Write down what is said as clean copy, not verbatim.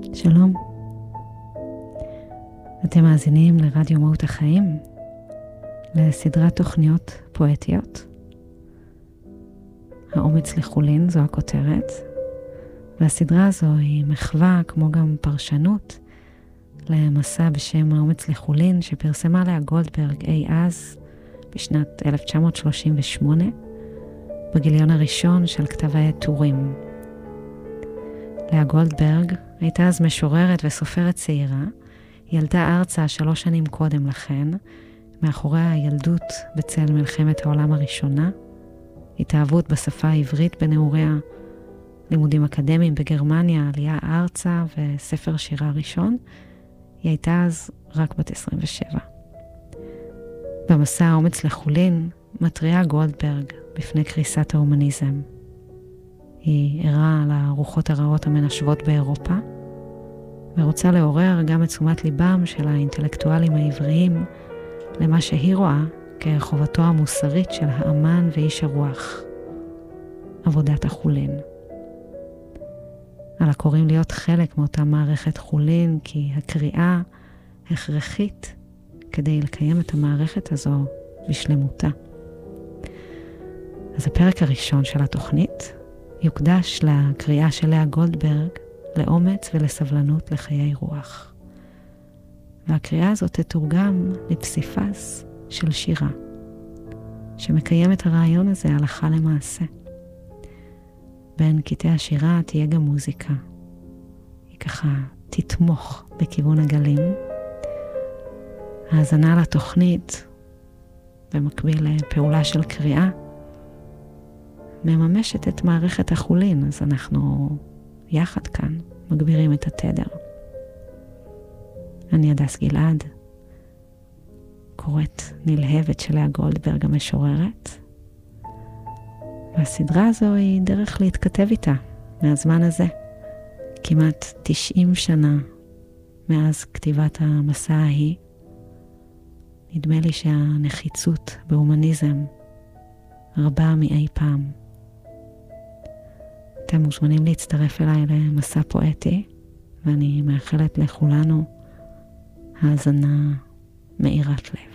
שלום, אתם מאזינים לרדיו מהות החיים, לסדרת תוכניות פואטיות. האומץ לחולין זו הכותרת, והסדרה הזו היא מחווה כמו גם פרשנות למסע בשם האומץ לחולין שפרסמה לאה גולדברג אי אז בשנת 1938 בגיליון הראשון של כתב העת טורים. לאה גולדברג הייתה אז משוררת וסופרת צעירה. היא ילדה ארצה 3 שנים קודם לכן, מאחורי הילדות בצל מלחמת העולם הראשונה, התאהבות בשפה העברית בנעוריה, לימודים אקדמיים בגרמניה, עלייה ארצה וספר שירה ראשון. היא הייתה אז רק בת 27. במסע האומץ לחולין מתריעה גולדברג בפני קריסת ההומניזם. היא ערה על הרוחות הרעות המנשבות באירופה, ורוצה לעורר גם את תשומת ליבם של האינטלקטואלים העבריים למה שהיא רואה כחובתו המוסרית של האמן ואיש הרוח, עבודת החולין. על הקוראים להיות חלק מאותה מערכת חולין, כי הקריאה הכרחית כדי לקיים את המערכת הזו בשלמותה. אז הפרק הראשון של התוכנית יוקדש לקריאה של לאה גולדברג לאומץ ולסבלנות לחיי רוח. והקריאה הזאת תתורגם לפסיפס של שירה, שמקיים את הרעיון הזה הלכה למעשה. בין קטעי השירה תהיה גם מוזיקה. היא ככה תתמוך בכיוון הגלים. האזנה לתוכנית, במקביל לפעולה של קריאה, מממשת את מערכת החולין, אז אנחנו יחד כאן מגבירים את התדר. אני הדס גלעד, קוראת נלהבת של לאה גולדברג המשוררת, והסדרה הזו היא דרך להתכתב איתה מהזמן הזה, כמעט 90 שנה מאז כתיבת המסע ההיא. נדמה לי שהנחיצות בהומניזם רבה מאי פעם. אתם מוזמנים להצטרף אליי למסע פואטי, ואני מאחלת לכולנו האזנה מאירת לב.